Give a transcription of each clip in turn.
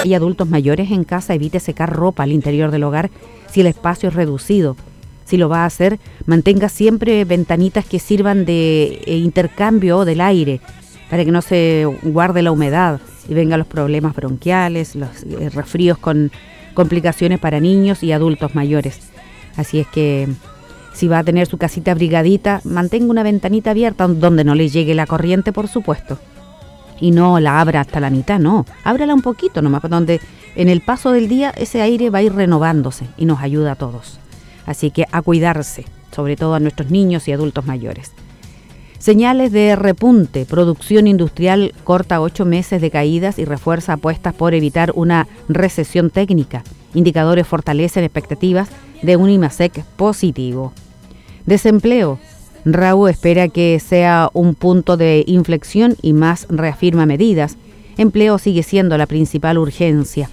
hay adultos mayores en casa, evite secar ropa al interior del hogar si el espacio es reducido. Si lo va a hacer, mantenga siempre ventanitas que sirvan de intercambio del aire para que no se guarde la humedad y vengan los problemas bronquiales, los resfríos con complicaciones para niños y adultos mayores. Así es que si va a tener su casita abrigadita, mantenga una ventanita abierta donde no le llegue la corriente, por supuesto. Y no la abra hasta la mitad, no. Ábrala un poquito nomás, donde en el paso del día ese aire va a ir renovándose y nos ayuda a todos. Así que a cuidarse, sobre todo a nuestros niños y adultos mayores. Señales de repunte. Producción industrial corta 8 meses de caídas y refuerza apuestas por evitar una recesión técnica. Indicadores fortalecen expectativas de un IMASEC positivo. Desempleo. RAU espera que sea un punto de inflexión y más reafirma medidas. Empleo sigue siendo la principal urgencia.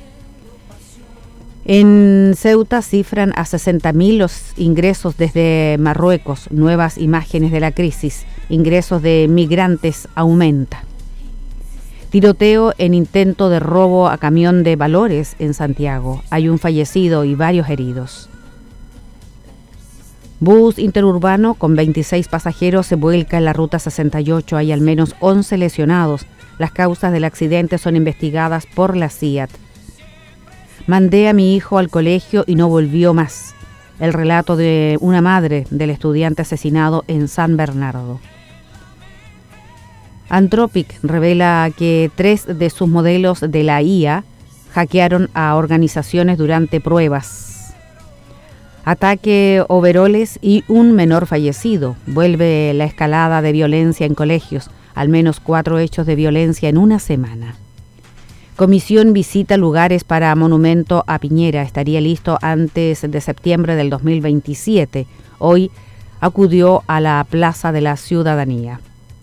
En Ceuta cifran a 60.000 los ingresos desde Marruecos. Nuevas imágenes de la crisis. Ingresos de migrantes aumenta. Tiroteo en intento de robo a camión de valores en Santiago. Hay un fallecido y varios heridos. Bus interurbano con 26 pasajeros se vuelca en la ruta 68. Hay al menos 11 lesionados. Las causas del accidente son investigadas por la CIAT. Mandé a mi hijo al colegio y no volvió más. El relato de una madre del estudiante asesinado en San Bernardo. Anthropic revela que 3 de sus modelos de la IA hackearon a organizaciones durante pruebas. Ataque overoles y un menor fallecido. Vuelve la escalada de violencia en colegios. Al menos 4 hechos de violencia en una semana. Comisión visita lugares para monumento a Piñera. Estaría listo antes de septiembre del 2027. Hoy acudió a la Plaza de la Ciudadanía.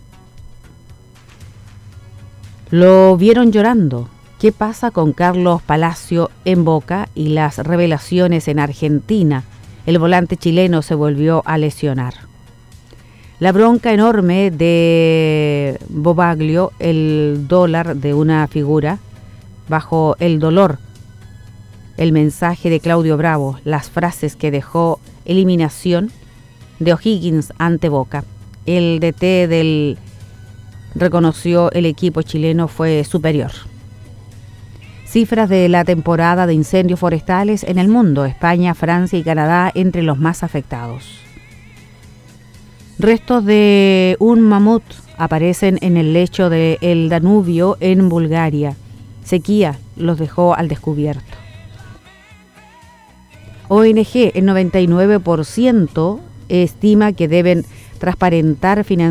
Lo vieron llorando. ¿Qué pasa con Carlos Palacio en Boca y las revelaciones en Argentina? El volante chileno se volvió a lesionar. La bronca enorme de Bobaglio, el dólar de una figura bajo el dolor. El mensaje de Claudio Bravo, las frases que dejó eliminación de O'Higgins ante Boca. El DT del reconoció el equipo chileno fue superior. Cifras de la temporada de incendios forestales en el mundo. España, Francia y Canadá entre los más afectados. Restos de un mamut aparecen en el lecho del Danubio en Bulgaria. Sequía los dejó al descubierto. ONG, el 99% estima que deben transparentar financiamiento